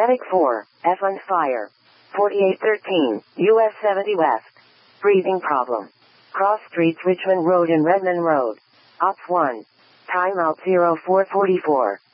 Attic 4, F on fire. 4813, US 70 West. Breathing problem. Cross streets Richmond Road and Redmond Road. Ops 1. Timeout 0444.